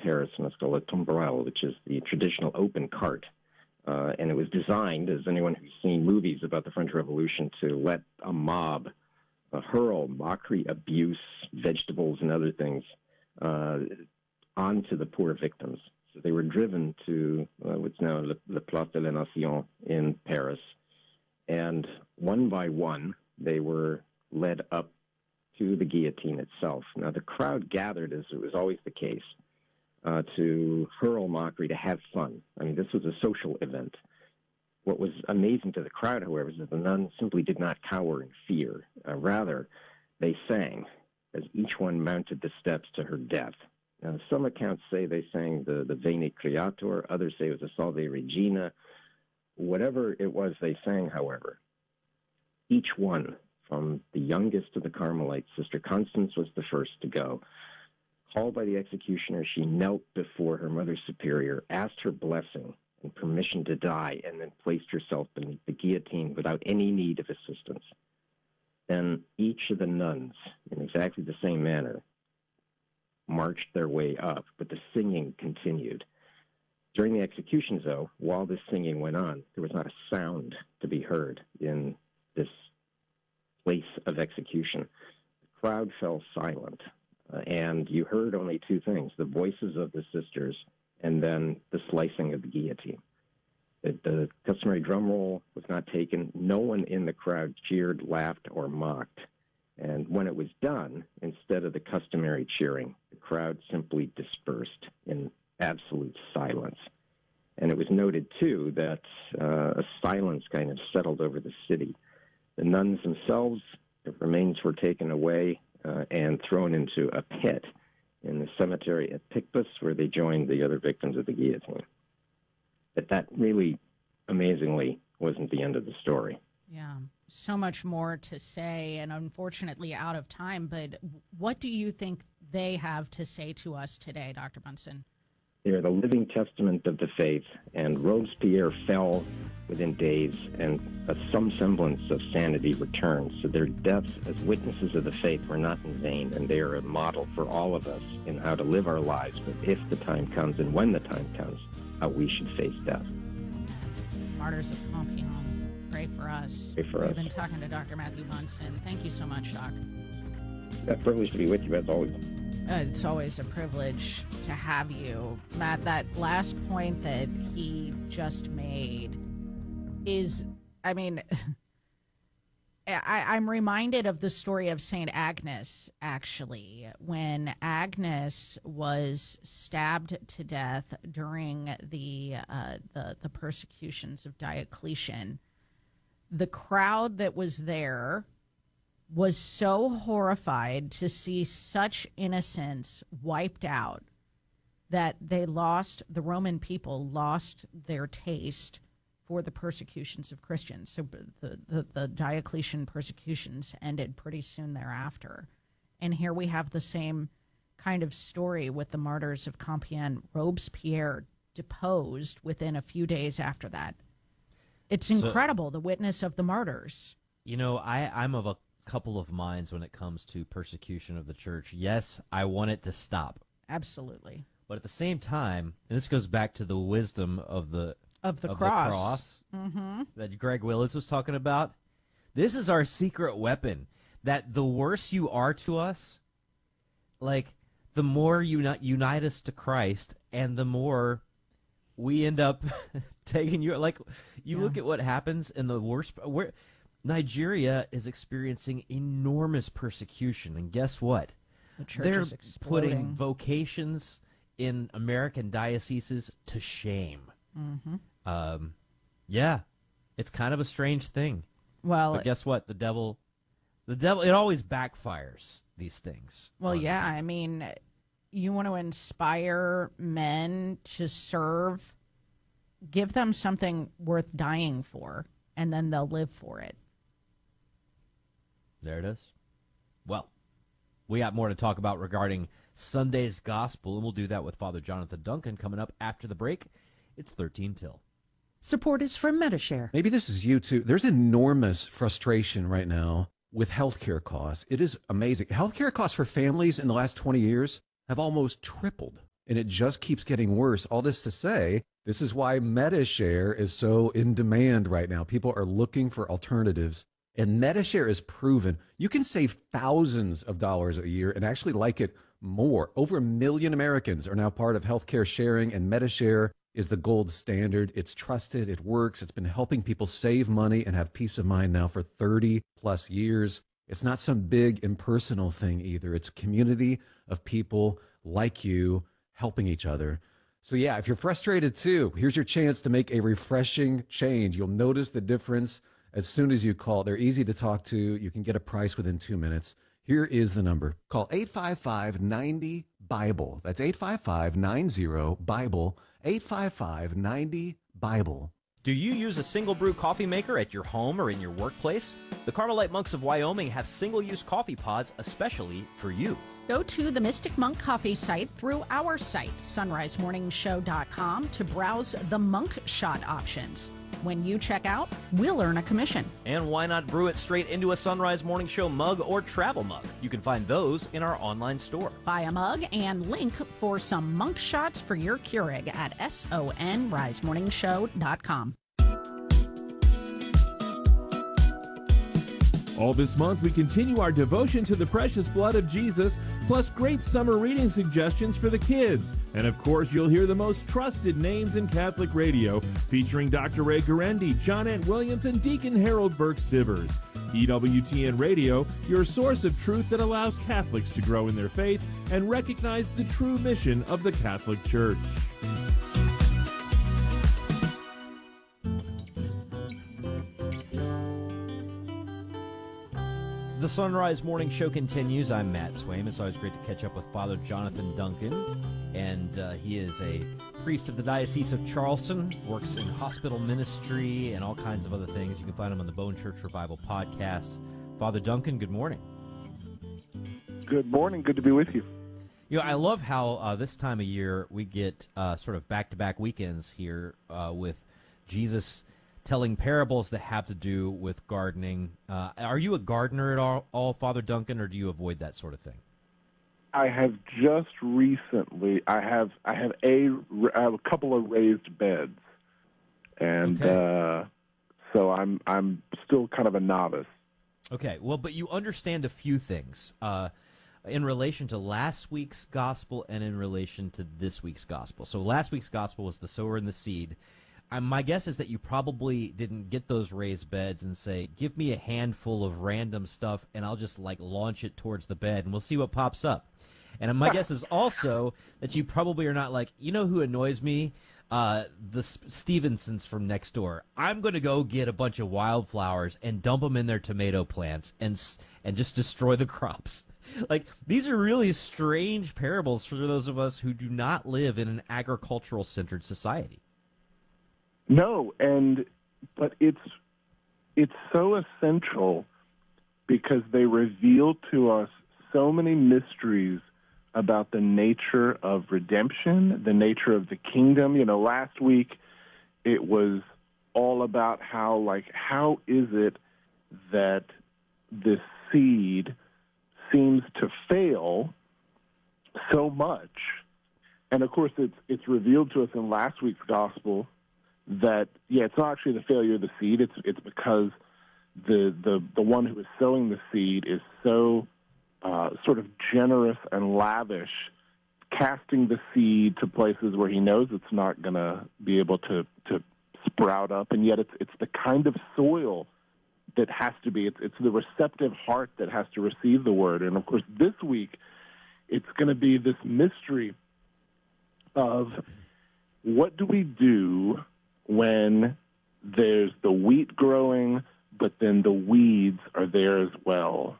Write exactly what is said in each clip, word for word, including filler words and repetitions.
Paris, and it's called a tombrelle, which is the traditional open cart. Uh, and it was designed, as anyone who's seen movies about the French Revolution, to let a mob uh, hurl mockery, abuse, vegetables, and other things uh, onto the poor victims. So they were driven to uh, what's now Le, Le Place de la Nation in Paris. And one by one, they were led up to the guillotine itself. Now, the crowd gathered, as it was always the case, uh, to hurl mockery, to have fun. I mean, this was a social event. What was amazing to the crowd, however, is that the nuns simply did not cower in fear. Uh, rather, they sang as each one mounted the steps to her death. Now, some accounts say they sang the, the Veni Creator, others say it was a Salve Regina. Whatever it was they sang, however, each one, from the youngest to the Carmelites, Sister Constance was the first to go. Called by the executioner, she knelt before her Mother Superior, asked her blessing and permission to die, and then placed herself beneath the guillotine without any need of assistance. Then each of the nuns, in exactly the same manner, marched their way up, but the singing continued. During the executions, though, while this singing went on, there was not a sound to be heard in this place of execution. The crowd fell silent, uh, and you heard only two things, the voices of the sisters and then the slicing of the guillotine. The, the customary drum roll was not taken. No one in the crowd cheered, laughed, or mocked. And when it was done, instead of the customary cheering, the crowd simply dispersed in absolute silence. And it was noted, too, that uh, a silence kind of settled over the city. The nuns themselves, their remains were taken away uh, and thrown into a pit in the cemetery at Picpus, where they joined the other victims of the guillotine. But that really, amazingly, wasn't the end of the story. Yeah, so much more to say, and unfortunately out of time, but what do you think they have to say to us today, Doctor Bunson? They are the living testament of the faith, and Robespierre fell within days, and uh, some semblance of sanity returned. So their deaths as witnesses of the faith were not in vain, and they are a model for all of us in how to live our lives, but if the time comes and when the time comes, how we should face death. Martyrs of Compiègne, pray for us. Pray for We've us. been talking to Doctor Matthew Bunson. Thank you so much, Doc. It's a privilege to be with you, as always. Uh, it's always a privilege to have you. Matt, that last point that he just made is, I mean, I, I'm reminded of the story of Saint Agnes, actually, when Agnes was stabbed to death during the, uh, the, the persecutions of Diocletian. The crowd that was there was so horrified to see such innocence wiped out that they lost, the Roman people lost their taste for the persecutions of Christians. So the, the, the Diocletian persecutions ended pretty soon thereafter. And here we have the same kind of story with the martyrs of Compiègne. Robespierre deposed within a few days after that. It's incredible, so, the witness of the martyrs. You know, I, I'm of a couple of minds when it comes to persecution of the church. Yes, I want it to stop. Absolutely. But at the same time, and this goes back to the wisdom of the of the of cross, the cross mm-hmm. that Greg Willis was talking about. This is our secret weapon. That the worse you are to us, like the more you uni- unite us to Christ, and the more we end up taking you. Like you yeah. look at what happens in the worst. Where Nigeria is experiencing enormous persecution, and guess what? The church They're is exploding. Putting vocations in American dioceses to shame. Mm-hmm. Um, yeah, it's kind of a strange thing. Well, but guess what? The devil, the devil, it always backfires these things. Well, yeah, I mean, you want to inspire men to serve, give them something worth dying for, and then they'll live for it. There it is. Well, we got more to talk about regarding Sunday's gospel, and we'll do that with Father Jonathan Duncan coming up after the break. It's thirteen till. Support is from Medi-Share. Maybe this is you too. There's enormous frustration right now with healthcare costs. It is amazing. Healthcare costs for families in the last twenty years have almost tripled. and it just keeps getting worse. All this to say, this is why MediShare is so in demand right now. People are looking for alternatives, and MediShare is proven. You can save thousands of dollars a year and actually like it more. Over a million Americans are now part of healthcare sharing, and MediShare is the gold standard. It's trusted, it works, it's been helping people save money and have peace of mind now for thirty plus years. It's not some big impersonal thing either. It's a community of people like you helping each other. So yeah, if you're frustrated too, here's your chance to make a refreshing change. You'll notice the difference as soon as you call. They're easy to talk to. You can get a price within two minutes. Here is the number. Call eight five five, nine zero, BIBLE. That's eight five five, nine zero, BIBLE, eight five five, nine zero, BIBLE. Do you use a single brew coffee maker at your home or in your workplace? The Carmelite Monks of Wyoming have single-use coffee pods especially for you. Go to the Mystic Monk Coffee site through our site, sunrise morning show dot com, to browse the Monk Shot options. When you check out, we'll earn a commission. And why not brew it straight into a Sunrise Morning Show mug or travel mug? You can find those in our online store. Buy a mug and link for some Monk Shots for your Keurig at sunrise morning show dot com. All this month, we continue our devotion to the precious blood of Jesus, plus great summer reading suggestions for the kids. And of course, you'll hear the most trusted names in Catholic radio, featuring Doctor Ray Guarendi, John Ant Williams, and Deacon Harold Burke Sivers. E W T N Radio, your source of truth that allows Catholics to grow in their faith and recognize the true mission of the Catholic Church. The Sunrise Morning Show continues. I'm Matt Swaim. It's always great to catch up with Father Jonathan Duncan, and uh, he is a priest of the Diocese of Charleston, works in hospital ministry and all kinds of other things. You can find him on the Bone Church Revival podcast. Father Duncan, good morning. Good morning. Good to be with you. You know, I love how uh, this time of year we get uh, sort of back-to-back weekends here uh, with Jesus telling parables that have to do with gardening. Uh, are you a gardener at all, all, Father Duncan, or do you avoid that sort of thing? I have just recently. I have. I have a. I have a couple of raised beds, and Okay. uh, so I'm. I'm still kind of a novice. Okay, well, but you understand a few things uh, in relation to last week's gospel and in relation to this week's gospel. So last week's gospel was the sower and the seed. Um, my guess is that you probably didn't get those raised beds and say, give me a handful of random stuff and I'll just like launch it towards the bed and we'll see what pops up. And my guess is also that you probably are not like, you know who annoys me? Uh, the S- Stevensons from next door. I'm going to go get a bunch of wildflowers and dump them in their tomato plants and s- and just destroy the crops. Like, these are really strange parables for those of us who do not live in an agricultural-centered society. No, and but it's it's so essential because they reveal to us so many mysteries about the nature of redemption, the nature of the kingdom. You know, last week it was all about how, like, how is it that this seed seems to fail so much? And of course, it's it's revealed to us in last week's gospel that, yeah, it's not actually the failure of the seed. It's it's because the the the one who is sowing the seed is so uh, sort of generous and lavish, casting the seed to places where he knows it's not going to be able to to sprout up, and yet it's it's the kind of soil that has to be. It's it's the receptive heart that has to receive the word. And of course, this week it's going to be this mystery of what do we do when there's the wheat growing, but then the weeds are there as well.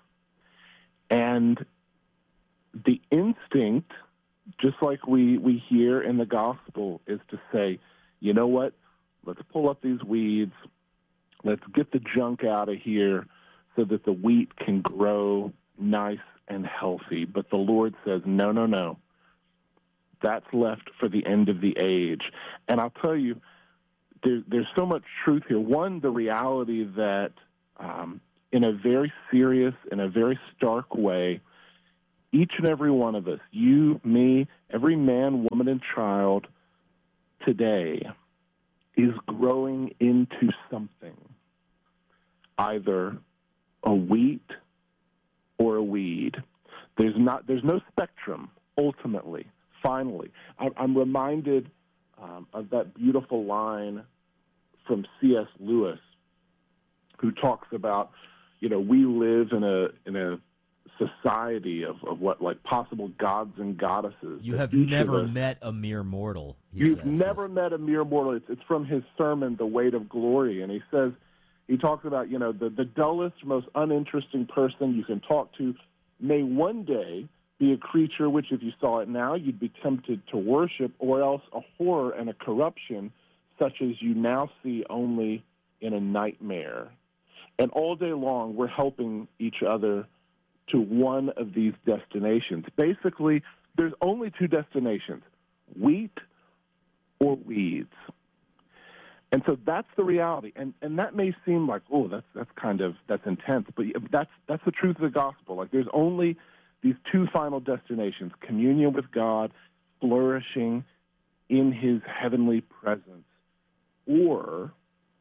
And the instinct, just like we, we hear in the gospel, is to say, you know what, let's pull up these weeds, let's get the junk out of here so that the wheat can grow nice and healthy. But the Lord says, no, no, no. That's left for the end of the age. And I'll tell you, there, there's so much truth here. One, the reality that um, in a very serious, in a very stark way, each and every one of us, you, me, every man, woman, and child today is growing into something, either a wheat or a weed. There's not. There's no spectrum, ultimately, finally. I, I'm reminded um, of that beautiful line from C S Lewis, who talks about, you know, we live in a in a society of, of what, like, possible gods and goddesses. You have never met a mere mortal. He You've says, never yes. met a mere mortal. It's, it's from his sermon, The Weight of Glory, and he says, he talks about, you know, the, the dullest, most uninteresting person you can talk to may one day be a creature which, if you saw it now, you'd be tempted to worship, or else a horror and a corruption such as you now see only in a nightmare. And all day long, we're helping each other to one of these destinations. Basically, there's only two destinations, wheat or weeds. And so that's the reality. And and that may seem like, oh, that's that's kind of, that's intense, but that's that's the truth of the gospel. Like, there's only these two final destinations, communion with God, flourishing in his heavenly presence, or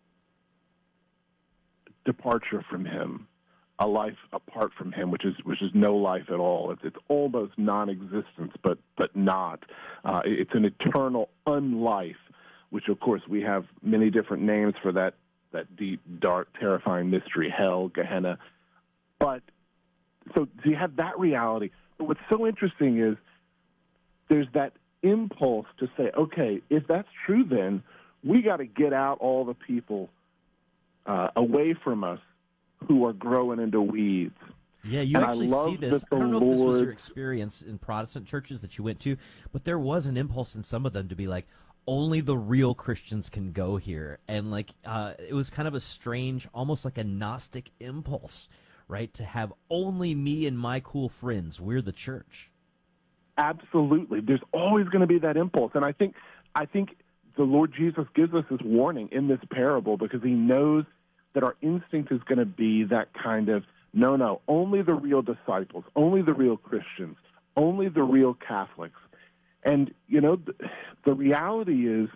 departure from him, a life apart from him, which is which is no life at all. It's, it's almost non-existence, but but not. Uh, it's an eternal unlife, which, of course, we have many different names for that, that deep, dark, terrifying mystery, hell, Gehenna. But so, so you have that reality. But what's so interesting is there's that impulse to say, okay, if that's true, then we got to get out all the people uh, away from us who are growing into weeds. Yeah, you and actually see this. I don't know Lord... if this was your experience in Protestant churches that you went to, but there was an impulse in some of them to be like, only the real Christians can go here. And like, uh, it was kind of a strange, almost like a Gnostic impulse, right? To have only me and my cool friends. We're the church. Absolutely. There's always going to be that impulse. And I think, I think the Lord Jesus gives us this warning in this parable because he knows that our instinct is going to be that kind of, no, no, only the real disciples, only the real Christians, only the real Catholics. And, you know, the, the reality is,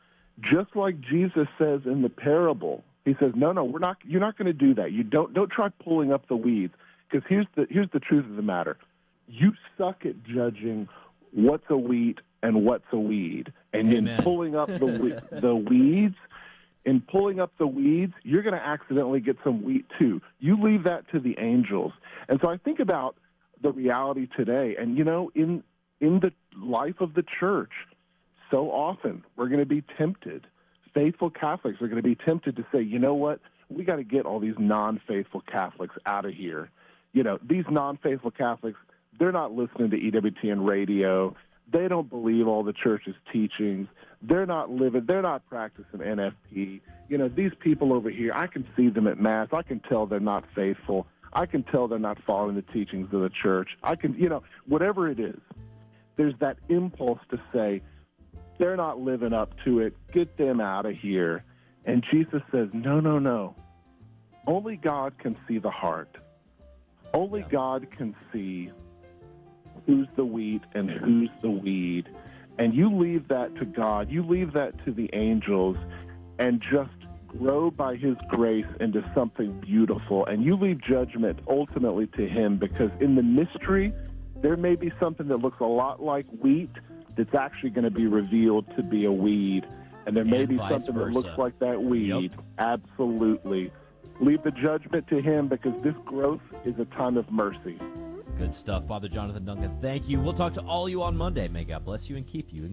just like Jesus says in the parable, he says, no, no, we're not, you're not going to do that. You don't, don't try pulling up the weeds, because here's the, here's the truth of the matter. You suck at judging what's a wheat and what's a weed. And Amen. in pulling up the, the weeds, in pulling up the weeds, you're going to accidentally get some wheat too. You leave that to the angels. And so I think about the reality today, and, you know, in in the life of the church, so often we're going to be tempted. Faithful Catholics are going to be tempted to say, you know what, we got to get all these non-faithful Catholics out of here. You know, these non-faithful Catholics, they're not listening to E W T N radio. They don't believe all the church's teachings. They're not living, they're not practicing N F P. You know, these people over here, I can see them at Mass. I can tell they're not faithful. I can tell they're not following the teachings of the church. I can, you know, whatever it is, there's that impulse to say, they're not living up to it. Get them out of here. And Jesus says, no, no, no. Only God can see the heart. Only yeah. God can see who's the wheat and who's the weed. And you leave that to God. You leave that to the angels and just grow by his grace into something beautiful. And you leave judgment ultimately to him, because in the mystery, there may be something that looks a lot like wheat that's actually going to be revealed to be a weed. And there may and be something versa. that looks like that weed. Yep. Absolutely. Leave the judgment to him, because this growth is a time of mercy. Good stuff, Father Jonathan Duncan. Thank you. We'll talk to all you on Monday. May God bless you and keep you.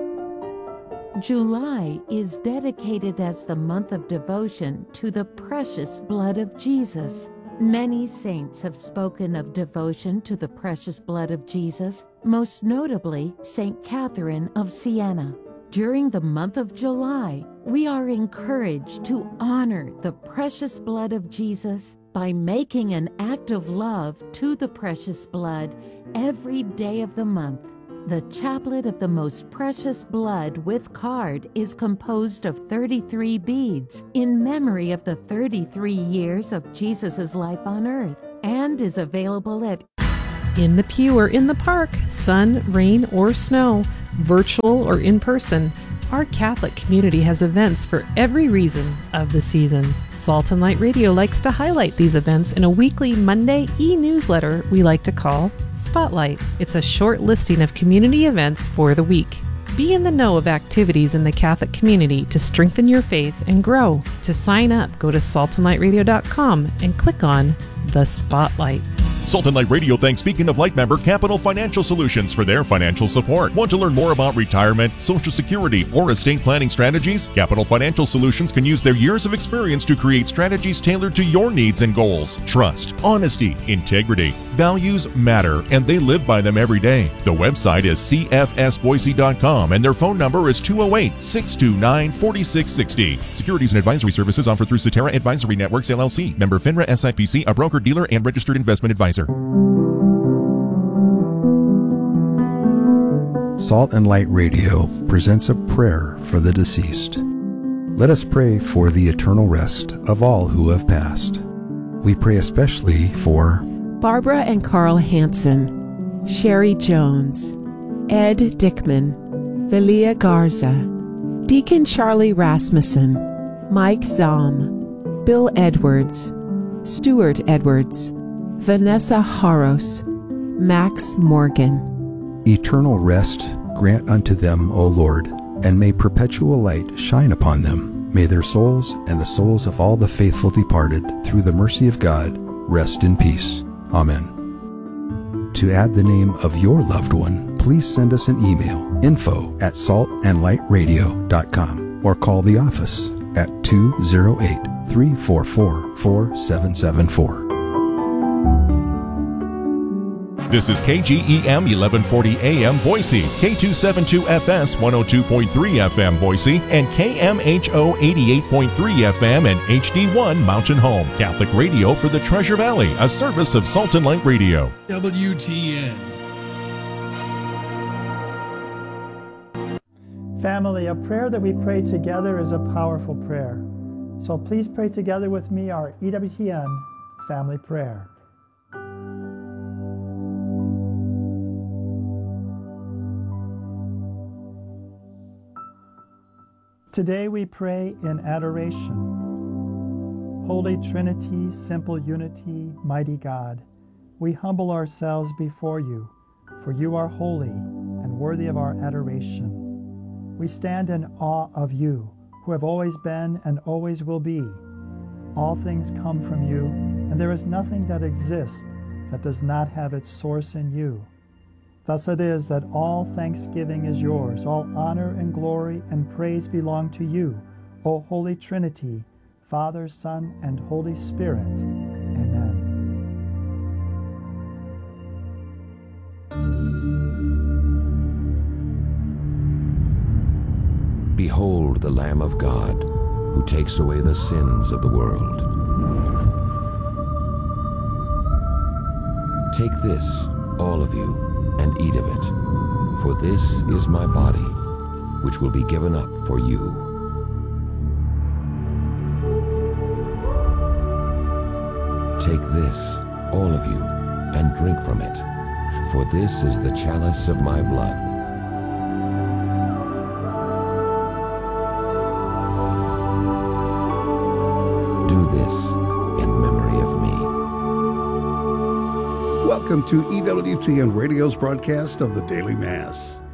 July is dedicated as the month of devotion to the precious blood of Jesus. Many saints have spoken of devotion to the precious blood of Jesus, most notably Saint Catherine of Siena. During the month of July, we are encouraged to honor the precious blood of Jesus by making an act of love to the precious blood every day of the month. The Chaplet of the Most Precious Blood with card is composed of thirty-three beads in memory of the thirty-three years of Jesus' life on earth, and is available at In the pew or in the park, sun, rain, or snow, virtual or in person, our Catholic community has events for every reason of the season. Salt and Light Radio likes to highlight these events in a weekly Monday e-newsletter we like to call Spotlight. It's a short listing of community events for the week. Be in the know of activities in the Catholic community to strengthen your faith and grow. To sign up, go to salt and light radio dot com and click on the Spotlight. Salt and Light Radio thanks Beacon of Light member Capital Financial Solutions for their financial support. Want to learn more about retirement, Social Security, or estate planning strategies? Capital Financial Solutions can use their years of experience to create strategies tailored to your needs and goals. Trust, honesty, integrity, values matter, and they live by them every day. The website is c f s boise dot com and their phone number is two oh eight, six two nine, four six six zero. Securities and advisory services offered through Cetera Advisory Networks, L L C. Member FINRA S I P C, a broker, dealer, and registered investment advisor. Salt and Light Radio presents a prayer for the deceased. Let us pray for the eternal rest of all who have passed. We pray especially for Barbara and Carl Hansen, Sherry Jones, Ed Dickman, Velia Garza, Deacon Charlie Rasmussen, Mike Zahm, Bill Edwards, Stuart Edwards, Vanessa Haros, Max Morgan. Eternal rest grant unto them, O Lord, and may perpetual light shine upon them. May their souls and the souls of all the faithful departed, through the mercy of God, rest in peace. Amen. To add the name of your loved one, please send us an email, info at salt and light radio dot com, or call the office at two oh eight, three four four, four seven seven four. This is K G E M eleven forty A M Boise, K two seventy-two F S one oh two point three F M Boise, and K M H O eighty-eight point three F M and H D one Mountain Home. Catholic radio for the Treasure Valley, a service of Salt and Light Radio. W T N. Family, a prayer that we pray together is a powerful prayer. So please pray together with me our E W T N family prayer. Today we pray in adoration. Holy Trinity, simple unity, mighty God, we humble ourselves before you, for you are holy and worthy of our adoration. We stand in awe of you, who have always been and always will be. All things come from you, and there is nothing that exists that does not have its source in you. Thus it is that all thanksgiving is yours, all honor and glory and praise belong to you, O Holy Trinity, Father, Son, and Holy Spirit. Amen. Behold the Lamb of God, who takes away the sins of the world. Take this, all of you, and eat of it, for this is my body, which will be given up for you. Take this, all of you, and drink from it, for this is the chalice of my blood. Do this in memory of me. Welcome to E W T N Radio's broadcast of the Daily Mass.